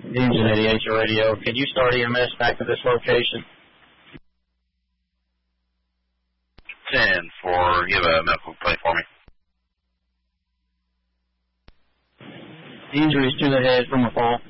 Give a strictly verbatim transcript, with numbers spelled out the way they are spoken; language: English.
Dean's in eighty-eight your radio. Can you start E M S back to this location? ten four, give a medical play for me. Injuries to the head from a fall.